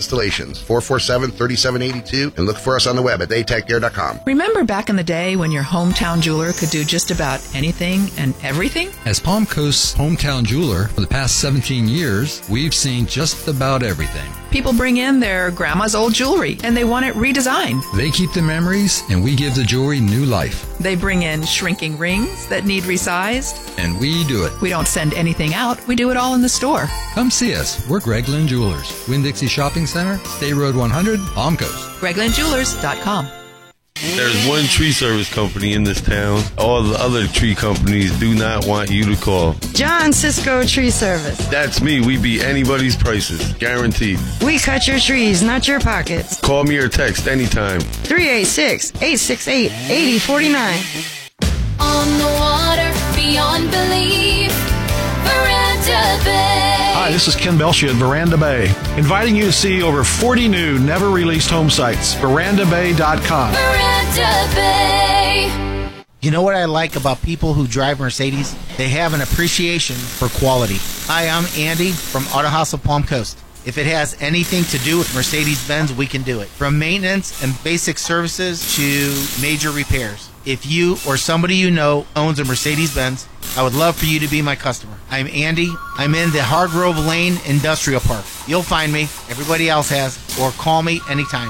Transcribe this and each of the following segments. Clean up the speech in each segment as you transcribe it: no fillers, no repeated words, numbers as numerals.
Installations, 447-3782, and look for us on the web at atechgear.com. Remember back in the day when your hometown jeweler could do just about anything and everything? As Palm Coast's hometown jeweler for the past 17 years, we've seen just about everything. People bring in their grandma's old jewelry and they want it redesigned. They keep the memories and we give the jewelry new life. They bring in shrinking rings that need resized. And we do it. We don't send anything out. We do it all in the store. Come see us. We're Gregland Jewelers. Winn-Dixie Shopping Center, State Road 100, Palm Coast. GreglandJewelers.com. There's one tree service company in this town. All the other tree companies do not want you to call. John Cisco Tree Service. That's me. We beat anybody's prices. Guaranteed. We cut your trees, not your pockets. Call me or text anytime. 386-868-8049. On the water, beyond belief, Veranda Bay. Hi, this is Ken Belshia at Veranda Bay, inviting you to see over 40 new, never-released home sites. VerandaBay.com. Veranda Bay. You know what I like about people who drive Mercedes? They have an appreciation for quality. Hi, I'm Andy from Auto House of Palm Coast. If it has anything to do with Mercedes-Benz, we can do it. From maintenance and basic services to major repairs. If you or somebody you know owns a Mercedes-Benz, I would love for you to be my customer. I'm Andy. I'm in the Hargrove Lane Industrial Park. You'll find me. Everybody else has. Or call me anytime.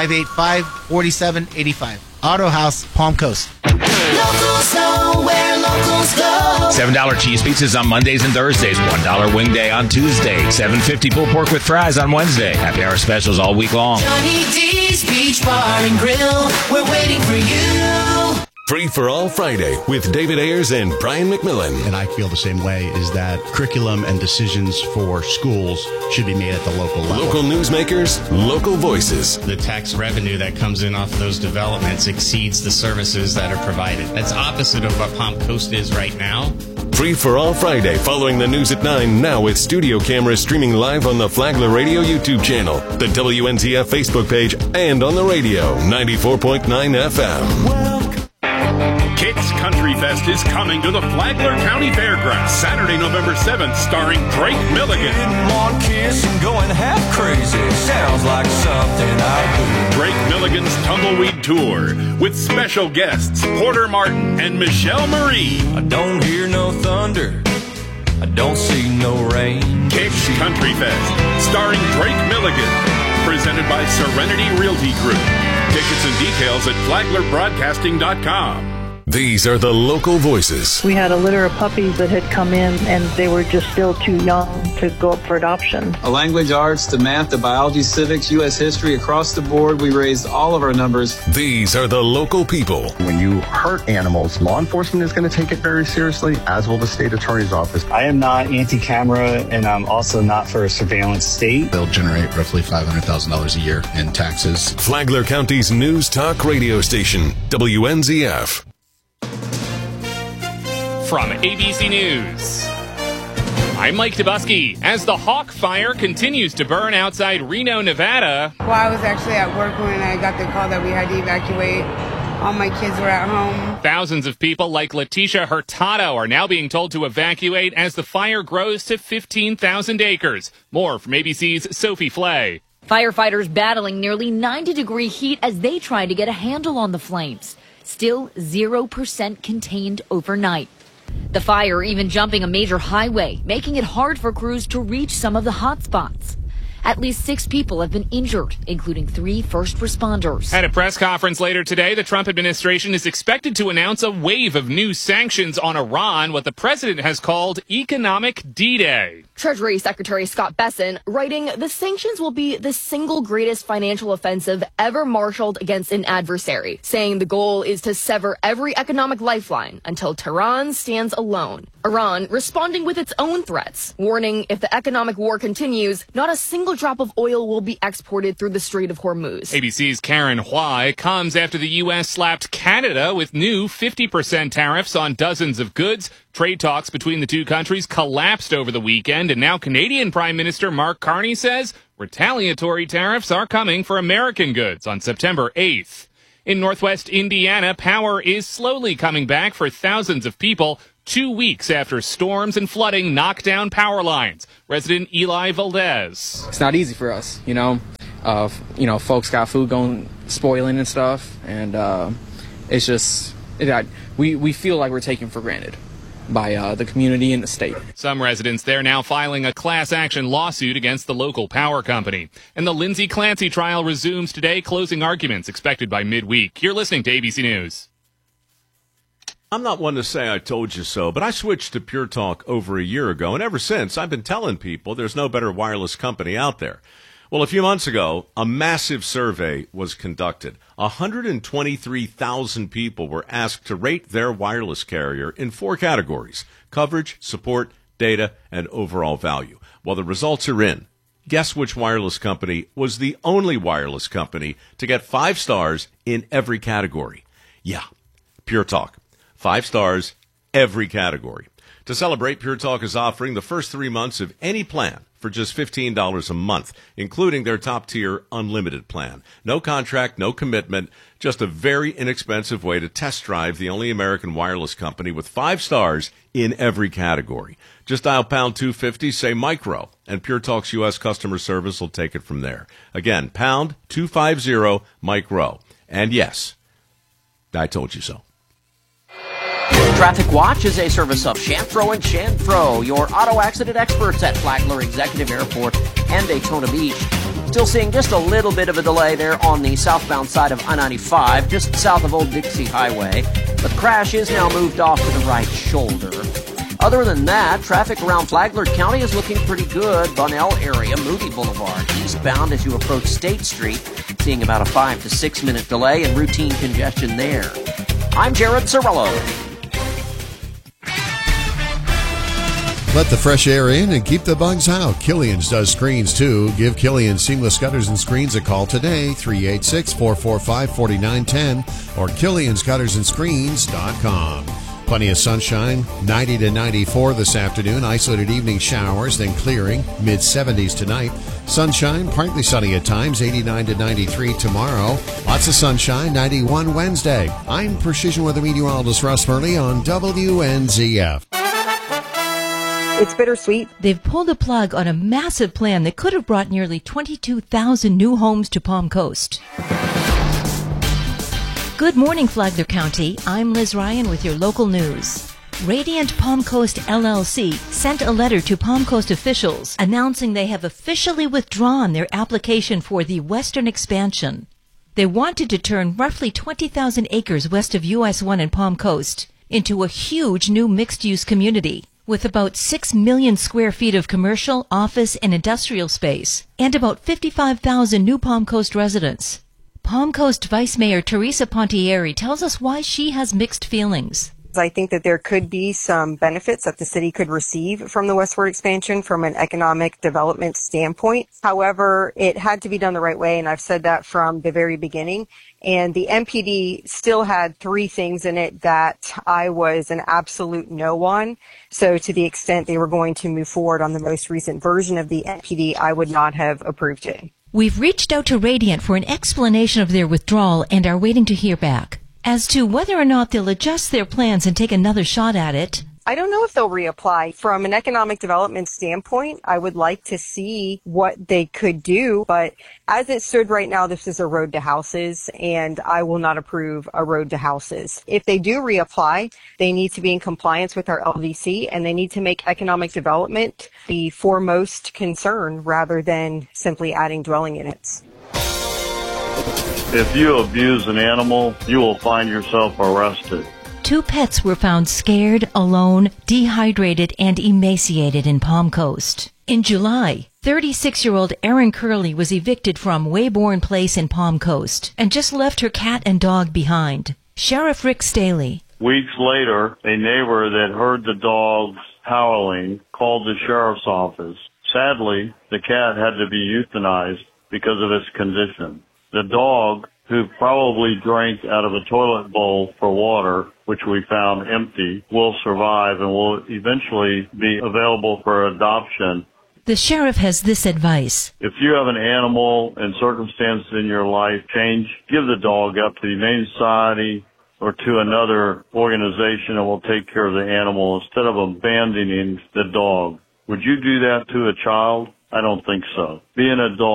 585-4785. Auto House, Palm Coast. Locals know where locals go. $7 cheese pizzas on Mondays and Thursdays. $1 wing day on Tuesday. $7.50 pulled pork with fries on Wednesday. Happy hour specials all week long. Johnny D's Beach Bar and Grill. We're waiting for you. Free for All Friday with David Ayers and Brian McMillan. And I feel the same way, is that curriculum and decisions for schools should be made at the local level. Local newsmakers, local voices. The tax revenue that comes in off of those developments exceeds the services that are provided. That's opposite of what Palm Coast is right now. Free for All Friday, following the news at 9, now with studio cameras streaming live on the Flagler Radio YouTube channel, the WNZF Facebook page, and on the radio, 94.9 FM. Kicks Country Fest is coming to the Flagler County Fairgrounds Saturday, November 7th, starring Drake Milligan. One kiss and going half crazy sounds like something I do. Drake Milligan's Tumbleweed Tour with special guests Porter Martin and Michelle Marie. I don't hear no thunder. I don't see no rain. Kicks Country Fest, starring Drake Milligan. Presented by Serenity Realty Group. Tickets and details at FlaglerBroadcasting.com. These are the local voices. We had a litter of puppies that had come in, and they were just still too young to go up for adoption. A language arts to math to biology, civics, U.S. history, across the board, we raised all of our numbers. These are the local people. When you hurt animals, law enforcement is going to take it very seriously, as will the state attorney's office. I am not anti-camera, and I'm also not for a surveillance state. They'll generate roughly $500,000 a year in taxes. Flagler County's news talk radio station, WNZF. From ABC News, I'm Mike Dubusky. As the Hawk Fire continues to burn outside Reno, Nevada. Well, I was actually at work when I got the call that we had to evacuate. All my kids were at home. Thousands of people like Letitia Hurtado are now being told to evacuate as the fire grows to 15,000 acres. More from ABC's Sophie Flay. Firefighters battling nearly 90-degree heat as they try to get a handle on the flames. Still 0% contained overnight. The fire even jumping a major highway, making it hard for crews to reach some of the hot spots. At least 6 people have been injured, including 3 first responders. At a press conference later today, the Trump administration is expected to announce a wave of new sanctions on Iran, what the president has called economic D-Day. Treasury Secretary Scott Bessent writing, the sanctions will be the single greatest financial offensive ever marshaled against an adversary, saying the goal is to sever every economic lifeline until Tehran stands alone. Iran responding with its own threats, warning if the economic war continues, not a single drop of oil will be exported through the Strait of Hormuz. ABC's Karen Hwai comes after the U.S. slapped Canada with new 50% tariffs on dozens of goods. Trade talks between the two countries collapsed over the weekend, and now Canadian Prime Minister Mark Carney says retaliatory tariffs are coming for American goods on September 8th. In Northwest Indiana, power is slowly coming back for thousands of people 2 weeks after storms and flooding knocked down power lines. Resident Eli Valdez. It's not easy for us, you know. folks got food going spoiling and stuff, and it's just we feel like we're taken for granted by the community and the state. Some residents there now filing a class action lawsuit against the local power company. And the Lindsay Clancy trial resumes today, closing arguments expected by midweek. You're listening to ABC News. I'm not one to say I told you so, but I switched to Pure Talk over a year ago, and ever since I've been telling people there's no better wireless company out there. Well, a few months ago, a massive survey was conducted. 123,000 people were asked to rate their wireless carrier in 4 categories: coverage, support, data, and overall value. Well, the results are in. Guess which wireless company was the only wireless company to get 5 stars in every category? Yeah, Pure Talk. 5 stars, every category. To celebrate, Pure Talk is offering the first 3 months of any plan for just $15 a month, including their top-tier unlimited plan. No contract, no commitment, just a very inexpensive way to test drive the only American wireless company with 5 stars in every category. Just dial pound 250, say micro, and Pure Talk's U.S. customer service will take it from there. Again, pound 250 micro. And yes, I told you so. Traffic Watch is a service of Chanfro and Chanfro, your auto accident experts at Flagler Executive Airport and Daytona Beach. Still seeing just a little bit of a delay there on the southbound side of I-95, just south of Old Dixie Highway. But the crash is now moved off to the right shoulder. Other than that, traffic around Flagler County is looking pretty good. Bunnell area, Moody Boulevard, eastbound as you approach State Street, seeing about a 5 to 6 minute delay and routine congestion there. I'm Jared Cirillo. Let the fresh air in and keep the bugs out. Killian's does screens, too. Give Killian Seamless Gutters and Screens a call today, 386-445-4910, or Killian'sGuttersandScreens.com. Plenty of sunshine, 90 to 94 this afternoon. Isolated evening showers, then clearing, mid-70s tonight. Sunshine, partly sunny at times, 89 to 93 tomorrow. Lots of sunshine, 91 Wednesday. I'm Precision Weather Meteorologist Russ Murley on WNZF. It's bittersweet. They've pulled the plug on a massive plan that could have brought nearly 22,000 new homes to Palm Coast. Good morning, Flagler County. I'm Liz Ryan with your local news. Radiant Palm Coast LLC sent a letter to Palm Coast officials announcing they have officially withdrawn their application for the western expansion. They wanted to turn roughly 20,000 acres west of US 1 and Palm Coast into a huge new mixed-use community with about 6 million square feet of commercial, office, and industrial space, and about 55,000 new Palm Coast residents. Palm Coast Vice Mayor Teresa Pontieri tells us why she has mixed feelings. I think that there could be some benefits that the city could receive from the westward expansion from an economic development standpoint. However, it had to be done the right way, and I've said that from the very beginning. And the MPD still had 3 things in it that I was an absolute no on. So to the extent they were going to move forward on the most recent version of the MPD, I would not have approved it. We've reached out to Radiant for an explanation of their withdrawal and are waiting to hear back. As to whether or not they'll adjust their plans and take another shot at it, I don't know if they'll reapply. From an economic development standpoint, I would like to see what they could do. But as it stood right now, this is a road to houses, and I will not approve a road to houses. If they do reapply, they need to be in compliance with our LDC, and they need to make economic development the foremost concern rather than simply adding dwelling units. If you abuse an animal, you will find yourself arrested. 2 pets were found scared, alone, dehydrated, and emaciated in Palm Coast. In July, 36-year-old Erin Curley was evicted from Wayborn Place in Palm Coast and just left her cat and dog behind. Sheriff Rick Staley. Weeks later, a neighbor that heard the dogs howling called the sheriff's office. Sadly, the cat had to be euthanized because of its condition. The dog, who probably drank out of a toilet bowl for water, which we found empty, will survive and will eventually be available for adoption. The sheriff has this advice. If you have an animal and circumstances in your life change, give the dog up to the Humane Society or to another organization that will take care of the animal instead of abandoning the dog. Would you do that to a child? I don't think so. Be an adult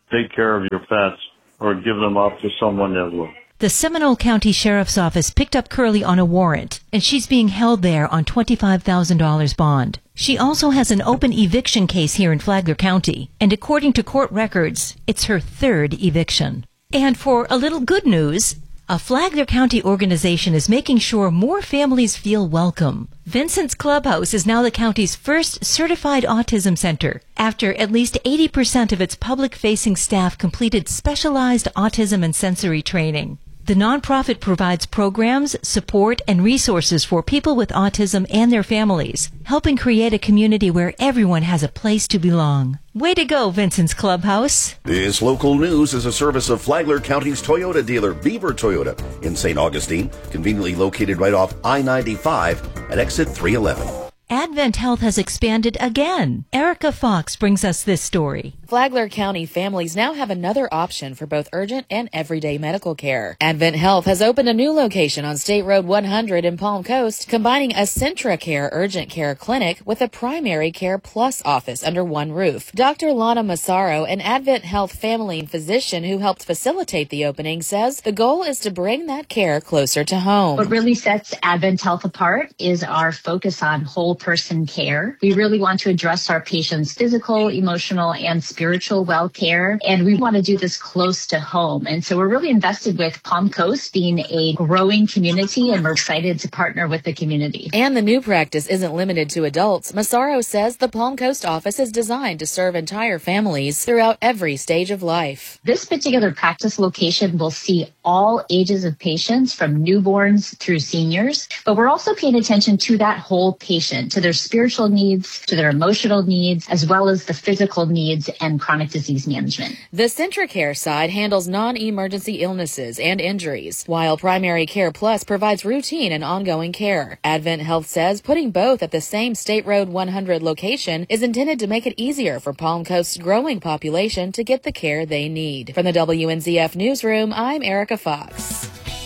take care of your pets or give them up to someone that will. The Seminole County Sheriff's Office picked up Curley on a warrant, and she's being held there on $25,000 bond. She also has an open eviction case here in Flagler County, and according to court records, it's her third eviction. And for a little good news, a Flagler County organization is making sure more families feel welcome. Vincent's Clubhouse is now the county's first certified autism center, after at least 80% of its public-facing staff completed specialized autism and sensory training. The nonprofit provides programs, support, and resources for people with autism and their families, helping create a community where everyone has a place to belong. Way to go, Vincent's Clubhouse. This local news is a service of Flagler County's Toyota dealer, Beaver Toyota, in St. Augustine, conveniently located right off I-95 at exit 311. Advent Health has expanded again. Erica Fox brings us this story. Flagler County families now have another option for both urgent and everyday medical care. Advent Health has opened a new location on State Road 100 in Palm Coast, combining a Centra Care urgent care clinic with a Primary Care Plus office under one roof. Dr. Lana Massaro, an Advent Health family physician who helped facilitate the opening, says the goal is to bring that care closer to home. What really sets Advent Health apart is our focus on whole person care. We really want to address our patients' physical, emotional, and spiritual well-care, and we want to do this close to home. And so we're really invested with Palm Coast being a growing community, and we're excited to partner with the community. And the new practice isn't limited to adults. Massaro says the Palm Coast office is designed to serve entire families throughout every stage of life. This particular practice location will see all ages of patients, from newborns through seniors, but we're also paying attention to that whole patient, to their spiritual needs, to their emotional needs, as well as the physical needs and chronic disease management. The Centra Care side handles non-emergency illnesses and injuries, while Primary Care Plus provides routine and ongoing care. Advent Health says putting both at the same State Road 100 location is intended to make it easier for Palm Coast's growing population to get the care they need. From the WNZF Newsroom, I'm Erica Fox.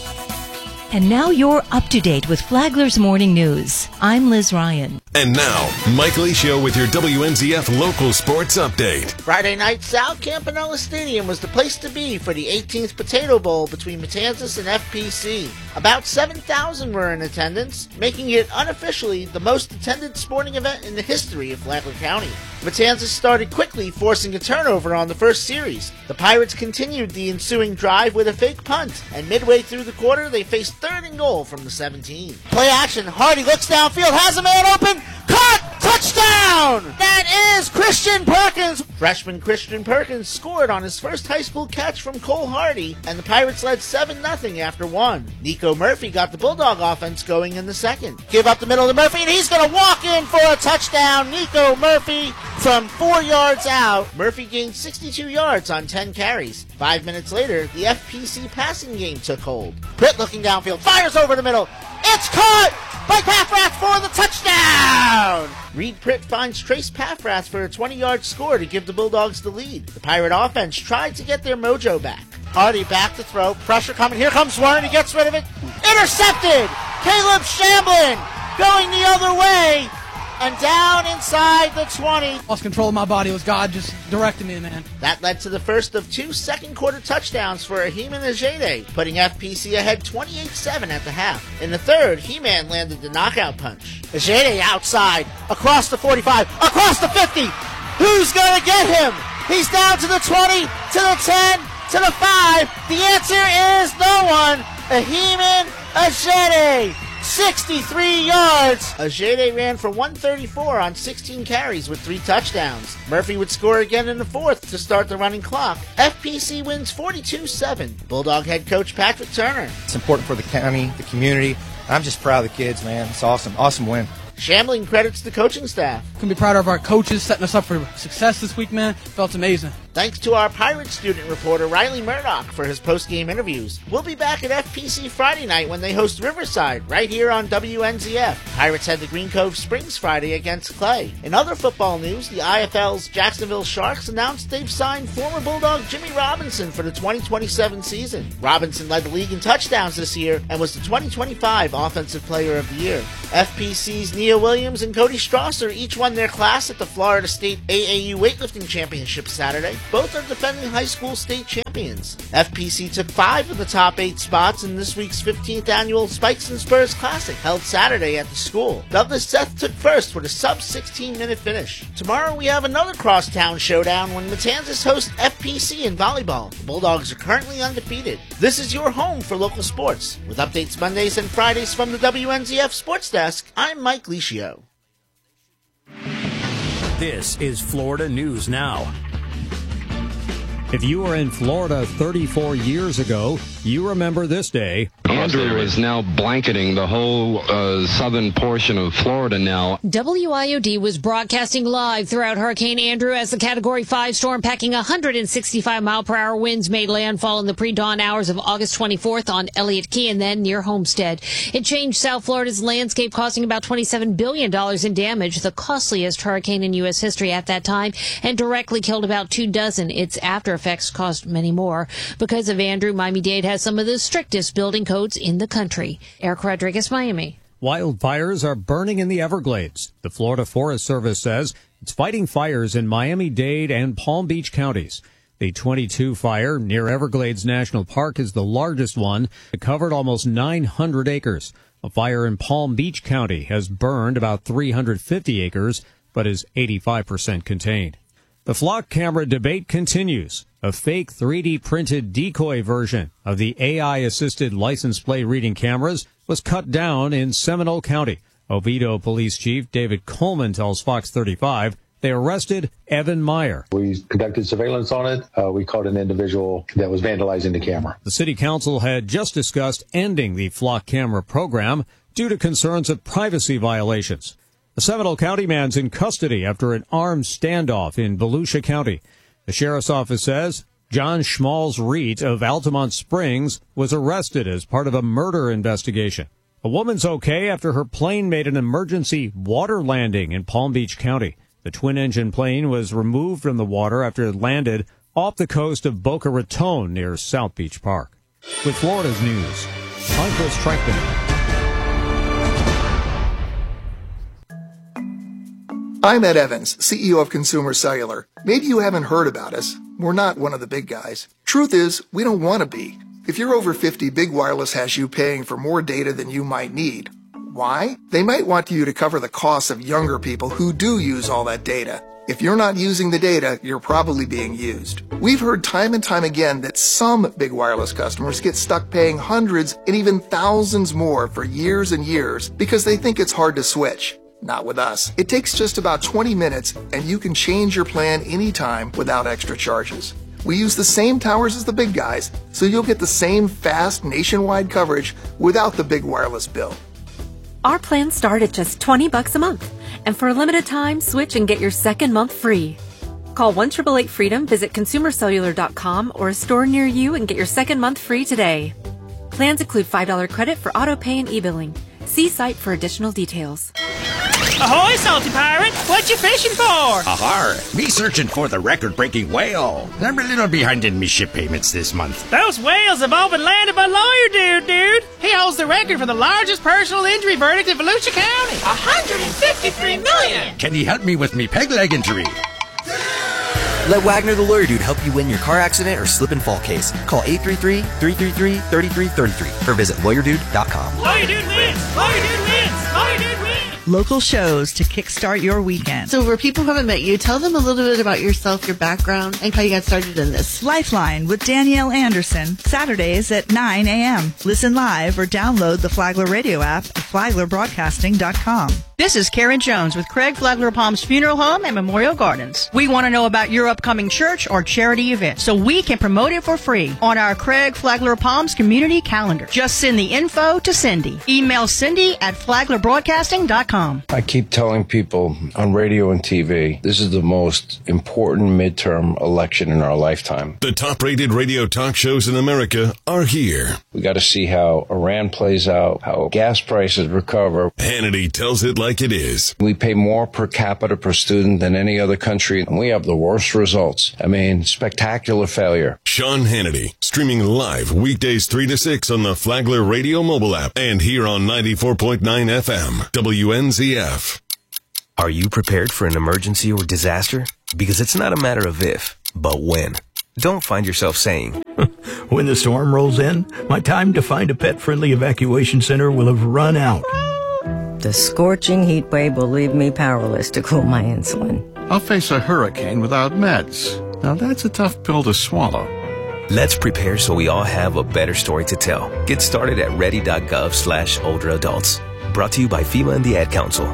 And now you're up to date with Flagler's Morning News. I'm Liz Ryan. And now, Mike Lee Show with your WNZF local sports update. Friday night, South Campanella Stadium was the place to be for the 18th Potato Bowl between Matanzas and FPC. About 7,000 were in attendance, making it unofficially the most attended sporting event in the history of Flagler County. Matanzas started quickly, forcing a turnover on the first series. The Pirates continued the ensuing drive with a fake punt, and midway through the quarter, they faced third and goal from the 17. Play action. Hardy looks downfield, has a man open, caught, touchdown! That is Christian Perkins. Freshman Christian Perkins scored on his first high school catch from Cole Hardy, and the Pirates led 7-0 after one. Nico Murphy got the Bulldog offense going in the second. Give up the middle to Murphy, and he's going to walk in for a touchdown. Nico Murphy from 4 yards out. Murphy gained 62 yards on 10 carries. 5 minutes later, the FPC passing game took hold. Britt looking downfield, fires over the middle. It's caught by Paffrath for the touchdown! Reed Pritt finds Trace Paffrath for a 20-yard score to give the Bulldogs the lead. The Pirate offense tried to get their mojo back. Hardy back to throw, pressure coming, here comes Warren, he gets rid of it. Intercepted! Caleb Shamblin going the other way, and down inside the 20. Lost control of my body. It was God just directing me, man. That led to the first of 2 second-quarter touchdowns for Ahiman Ajede, putting FPC ahead 28-7 at the half. In the third, He-Man landed the knockout punch. Ajede outside, across the 45, across the 50. Who's going to get him? He's down to the 20, to the 10, to the 5. The answer is no one. Ahiman Ajede. 63 yards. Ajede ran for 134 on 16 carries with 3 touchdowns. Murphy would score again in the fourth to start the running clock. FPC wins 42-7. Bulldog head coach Patrick Turner. It's important for the county, the community. I'm just proud of the kids, man. It's awesome. Awesome win. Shambling credits the coaching staff. Can be proud of our coaches setting us up for success this week, man. Felt amazing. Thanks to our Pirate student reporter Riley Murdoch for his post-game interviews. We'll be back at FPC Friday night when they host Riverside right here on WNZF. Pirates head to Green Cove Springs Friday against Clay. In other football news, the IFL's Jacksonville Sharks announced they've signed former Bulldog Jimmy Robinson for the 2027 season. Robinson led the league in touchdowns this year and was the 2025 Offensive Player of the Year. FPC's Nia Williams and Cody Strasser each won their class at the Florida State AAU Weightlifting Championship Saturday. Both are defending high school state champions. FPC took 5 of the top 8 spots in this week's 15th annual Spikes and Spurs Classic held Saturday at the school. Douglas Seth took first with a sub-16-minute finish. Tomorrow we have another crosstown showdown when Matanzas hosts FPC in volleyball. The Bulldogs are currently undefeated. This is your home for local sports. With updates Mondays and Fridays from the WNZF Sports Desk, I'm Mike Licio. This is Florida News Now. If you were in Florida 34 years ago, you remember this day. Andrew is now blanketing the whole southern portion of Florida now. WIOD was broadcasting live throughout Hurricane Andrew as the Category 5 storm packing 165-mile-per-hour winds made landfall in the pre-dawn hours of August 24th on Elliott Key and then near Homestead. It changed South Florida's landscape, causing about $27 billion in damage, the costliest hurricane in U.S. history at that time, and directly killed about 24. Its after effects caused many more. Because of Andrew, Miami-Dade has some of the strictest building codes in the country. Eric Rodriguez, Miami. Wildfires are burning in the Everglades. The Florida Forest Service says it's fighting fires in Miami-Dade and Palm Beach counties. The 22 fire near Everglades National Park is the largest one. It covered almost 900 acres. A fire in Palm Beach County has burned about 350 acres, but is 85% contained. The flock camera debate continues. A fake 3D printed decoy version of the AI-assisted license plate reading cameras was cut down in Seminole County. Oviedo Police Chief David Coleman tells Fox 35 they arrested Evan Meyer. We conducted surveillance on it. We caught an individual that was vandalizing the camera. The city council had just discussed ending the flock camera program due to concerns of privacy violations. A Seminole County man's in custody after an armed standoff in Volusia County. The sheriff's office says John Schmalz Reed of Altamont Springs was arrested as part of a murder investigation. A woman's okay after her plane made an emergency water landing in Palm Beach County. The twin-engine plane was removed from the water after it landed off the coast of Boca Raton near South Beach Park. With Florida's news, I'm Chris Treckman. I'm Ed Evans, CEO of Consumer Cellular. Maybe you haven't heard about us. We're not one of the big guys. Truth is, we don't want to be. If you're over 50, Big Wireless has you paying for more data than you might need. Why? They might want you to cover the costs of younger people who do use all that data. If you're not using the data, you're probably being used. We've heard time and time again that some Big Wireless customers get stuck paying hundreds and even thousands more for years and years because they think it's hard to switch. Not with us. It takes just about 20 minutes and you can change your plan anytime without extra charges. We use the same towers as the big guys, so you'll get the same fast nationwide coverage without the big wireless bill. Our plans start at just $20 a month, and for a limited time, switch and get your second month free. Call 1-888-FREEDOM, visit consumercellular.com or a store near you and get your second month free today. Plans include $5 credit for auto pay and e-billing. See site for additional details. Ahoy, salty pirate! What you fishing for? Ahar! Me searching for the record-breaking whale. I'm a little behind in me ship payments this month. Those whales have all been landed by lawyer dude. He holds the record for the largest personal injury verdict in Volusia County. $153 million! Can you help me with me peg leg injury? Let Wagner the Lawyer Dude help you win your car accident or slip and fall case. Call 833-333-3333 or visit lawyerdude.com. Lawyer Dude wins! Lawyer Dude wins! Lawyer Dude wins! Local shows to kickstart your weekend. So for people who haven't met you, tell them a little bit about yourself, your background, and how you got started in this. Lifeline with Danielle Anderson, Saturdays at 9 a.m. Listen live or download the Flagler radio app at flaglerbroadcasting.com. This is Karen Jones with Craig Flagler Palms Funeral Home and Memorial Gardens. We want to know about your upcoming church or charity event so we can promote it for free on our Craig Flagler Palms community calendar. Just send the info to Cindy. Email Cindy at flaglerbroadcasting.com. I keep telling people on radio and TV, this is the most important midterm election in our lifetime. The top-rated radio talk shows in America are here. We got to see how Iran plays out, how gas prices recover. Hannity tells it like it is. We pay more per capita per student than any other country, and we have the worst results. I mean, spectacular failure. Sean Hannity, streaming live weekdays 3 to 6 on the Flagler Radio mobile app and here on 94.9 FM, WNZF. Are you prepared for an emergency or disaster? Because it's not a matter of if, but when. Don't find yourself saying, When the storm rolls in, my time to find a pet-friendly evacuation center will have run out. The scorching heat wave will leave me powerless to cool my insulin. I'll face a hurricane without meds. Now that's a tough pill to swallow. Let's prepare so we all have a better story to tell. Get started at ready.gov/older adults. Brought to you by FEMA and the Ad Council.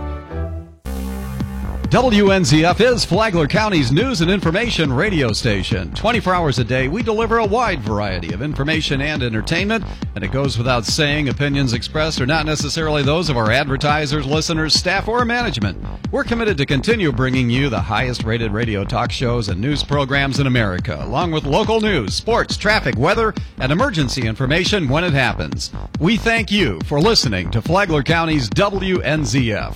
WNZF is Flagler County's news and information radio station. 24 hours a day, we deliver a wide variety of information and entertainment, and it goes without saying opinions expressed are not necessarily those of our advertisers, listeners, staff, or management. We're committed to continue bringing you the highest-rated radio talk shows and news programs in America, along with local news, sports, traffic, weather, and emergency information when it happens. We thank you for listening to Flagler County's WNZF.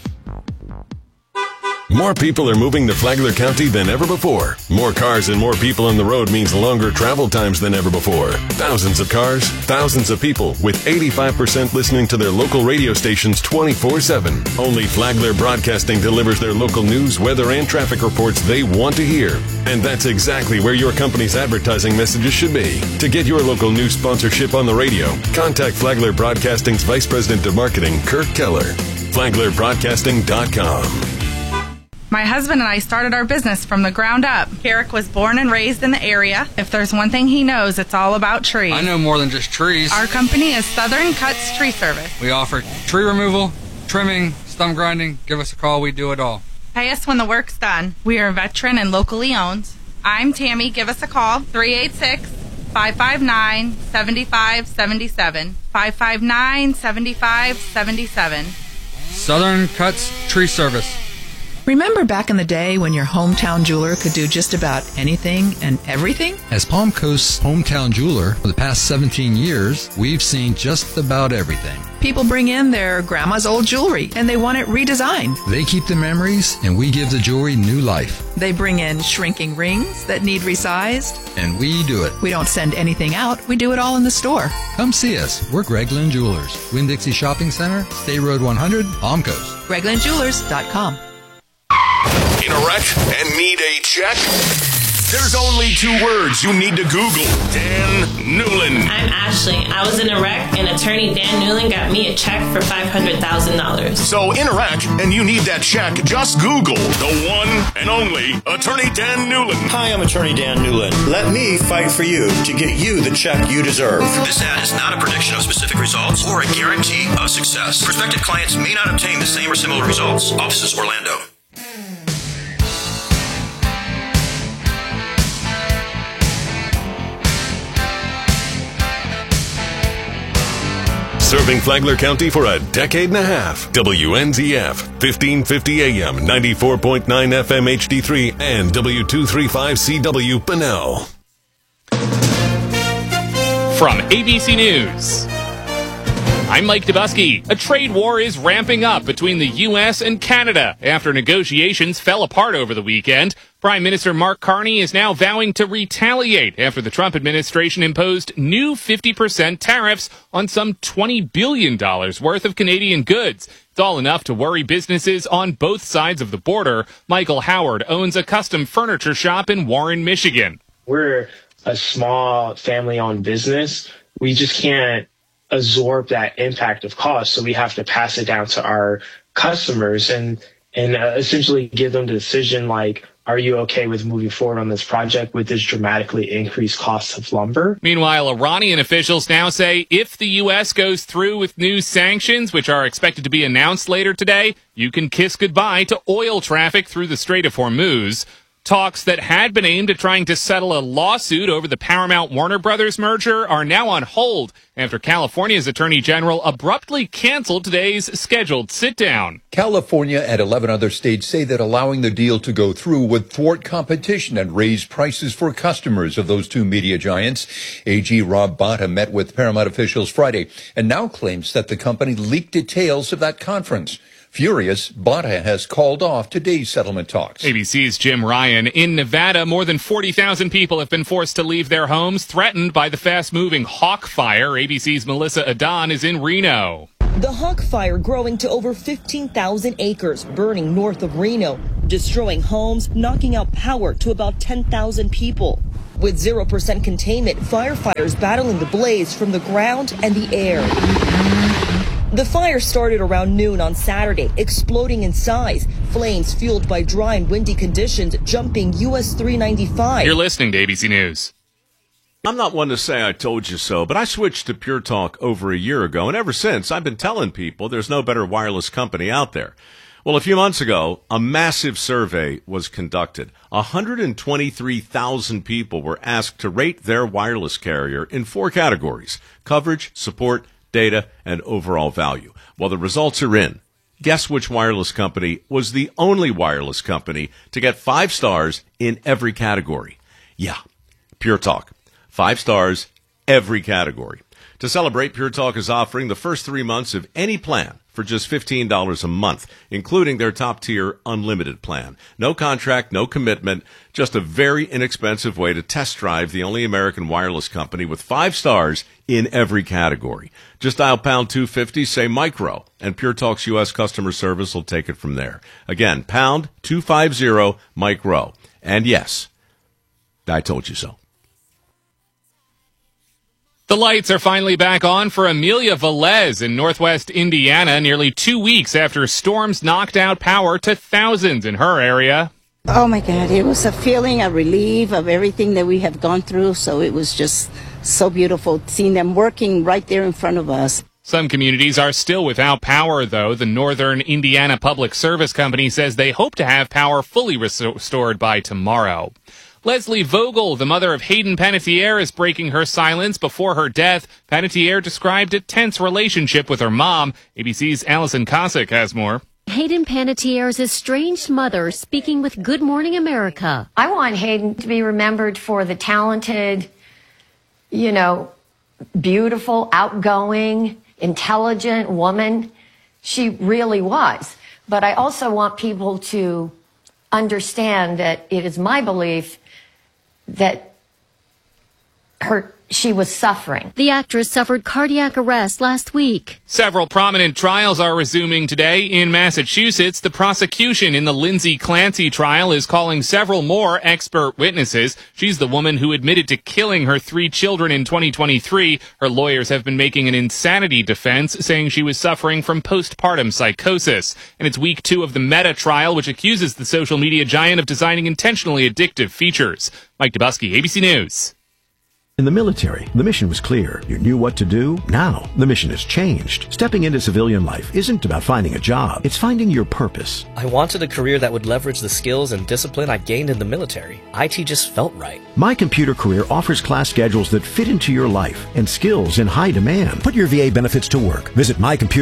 More people are moving to Flagler County than ever before. More cars and more people on the road means longer travel times than ever before. Thousands of cars, thousands of people, with 85% listening to their local radio stations 24/7. Only Flagler Broadcasting delivers their local news, weather, and traffic reports they want to hear. And that's exactly where your company's advertising messages should be. To get your local news sponsorship on the radio, contact Flagler Broadcasting's Vice President of Marketing, Kirk Keller. FlaglerBroadcasting.com. My husband and I started our business from the ground up. Carrick was born and raised in the area. If there's one thing he knows, it's all about trees. I know more than just trees. Our company is Southern Cuts Tree Service. We offer tree removal, trimming, stump grinding. Give us a call. We do it all. Pay us when the work's done. We are veteran and locally owned. I'm Tammy. Give us a call. 386-559-7577. 559-7577. Southern Cuts Tree Service. Remember back in the day when your hometown jeweler could do just about anything and everything? As Palm Coast's hometown jeweler for the past 17 years, we've seen just about everything. People bring in their grandma's old jewelry and they want it redesigned. They keep the memories and we give the jewelry new life. They bring in shrinking rings that need resized. And we do it. We don't send anything out. We do it all in the store. Come see us. We're Gregland Jewelers. Winn-Dixie Shopping Center, State Road 100, Palm Coast. GreglandJewelers.com. In a wreck and need a check? There's only two words you need to Google. Dan Newlin. I'm Ashley. I was in a wreck, and attorney Dan Newlin got me a check for $500,000. So in a wreck and you need that check, just Google the one and only Attorney Dan Newlin. Hi, I'm Attorney Dan Newlin. Let me fight for you to get you the check you deserve. This ad is not a prediction of specific results or a guarantee of success. Prospective clients may not obtain the same or similar results. Offices, Orlando. Serving Flagler County for a decade and a half. WNZF, 1550 AM, 94.9 FM HD3, and W235CW Bunnell. From ABC News, I'm Mike Dubusky. A trade war is ramping up between the U.S. and Canada after negotiations fell apart over the weekend. Prime Minister Mark Carney is now vowing to retaliate after the Trump administration imposed new 50% tariffs on some $20 billion worth of Canadian goods. It's all enough to worry businesses on both sides of the border. Michael Howard owns a custom furniture shop in Warren, Michigan. We're a small family-owned business. We just can't absorb that impact of cost, so we have to pass it down to our customers and essentially give them the decision, like, are you okay with moving forward on this project with this dramatically increased cost of lumber? Meanwhile, Iranian officials now say if the U.S. goes through with new sanctions, which are expected to be announced later today, you can kiss goodbye to oil traffic through the Strait of Hormuz. Talks that had been aimed at trying to settle a lawsuit over the Paramount-Warner Brothers merger are now on hold after California's Attorney General abruptly canceled today's scheduled sit-down. California and 11 other states say that allowing the deal to go through would thwart competition and raise prices for customers of those two media giants. AG Rob Bonta met with Paramount officials Friday and now claims that the company leaked details of that conference. Furious, Bonta has called off today's settlement talks. ABC's Jim Ryan. In Nevada, more than 40,000 people have been forced to leave their homes, threatened by the fast-moving Hawk Fire. ABC's Melissa Adon is in Reno. The Hawk Fire growing to over 15,000 acres, burning north of Reno. destroying homes, knocking out power to about 10,000 people. With 0% containment, firefighters battling the blaze from the ground and the air. The fire started around noon on Saturday, exploding in size. Flames fueled by dry and windy conditions jumping US 395. You're listening to ABC News. I'm not one to say I told you so, but I switched to Pure Talk over a year ago, and ever since I've been telling people there's no better wireless company out there. Well, a few months ago, a massive survey was conducted. 123,000 people were asked to rate their wireless carrier in 4 categories: coverage, support, data, and overall value. Well, the results are in. Guess which wireless company was the only wireless company to get 5 stars in every category? Yeah, Pure Talk. 5 stars, every category. To celebrate, Pure Talk is offering the first 3 months of any plan for just $15 a month, including their top-tier unlimited plan. No contract, no commitment, just a very inexpensive way to test drive the only American wireless company with 5 stars in every category. Just dial pound 250, say micro, and Pure Talk's U.S. customer service will take it from there. Again, pound 250, micro. And yes, I told you so. The lights are finally back on for Amelia Velez in northwest Indiana nearly 2 weeks after storms knocked out power to thousands in her area. Oh my God, it was a feeling, a relief of everything that we have gone through, so it was just so beautiful seeing them working right there in front of us. Some communities are still without power, though. The Northern Indiana Public Service Company says they hope to have power fully restored by tomorrow. Leslie Vogel, the mother of Hayden Panettiere, is breaking her silence before her death. Panettiere described a tense relationship with her mom. ABC's Allison Cossack has more. Hayden Panettiere's estranged mother speaking with Good Morning America. I want Hayden to be remembered for the talented, beautiful, outgoing, intelligent woman she really was. But I also want people to understand that it is my belief that she was suffering. The actress suffered cardiac arrest last week. Several prominent trials are resuming today in Massachusetts. The prosecution in the Lindsay Clancy trial is calling several more expert witnesses. She's the woman who admitted to killing her 3 children in 2023. Her lawyers have been making an insanity defense, saying she was suffering from postpartum psychosis. And it's week 2 of the Meta trial, which accuses the social media giant of designing intentionally addictive features. Mike Dubusky, ABC News. In the military, the mission was clear. You knew what to do. Now, the mission has changed. Stepping into civilian life isn't about finding a job. It's finding your purpose. I wanted a career that would leverage the skills and discipline I gained in the military. IT just felt right. My Computer Career offers class schedules that fit into your life and skills in high demand. Put your VA benefits to work. Visit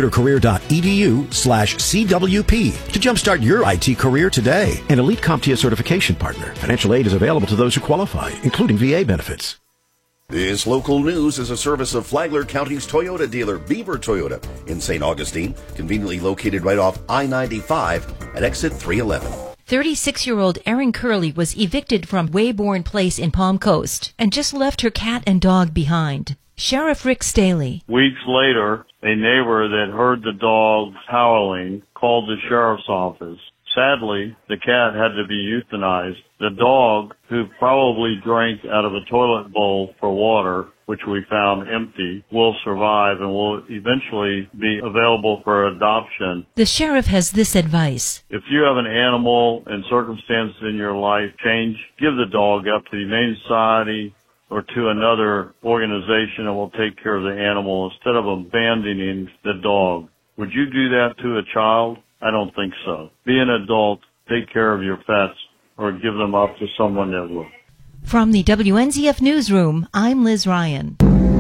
mycomputercareer.edu/CWP to jumpstart your IT career today. An elite CompTIA certification partner. Financial aid is available to those who qualify, including VA benefits. This local news is a service of Flagler County's Toyota dealer, Beaver Toyota, in St. Augustine, conveniently located right off I-95 at exit 311. 36-year-old Erin Curley was evicted from Wayborn Place in Palm Coast and just left her cat and dog behind. Sheriff Rick Staley. Weeks later, a neighbor that heard the dogs howling called the sheriff's office. Sadly, the cat had to be euthanized. The dog, who probably drank out of a toilet bowl for water, which we found empty, will survive and will eventually be available for adoption. The sheriff has this advice. If you have an animal and circumstances in your life change, give the dog up to the Humane Society or to another organization that will take care of the animal instead of abandoning the dog. Would you do that to a child? I don't think so. Be an adult, take care of your pets, or give them up to someone that will. From the WNZF Newsroom, I'm Liz Ryan.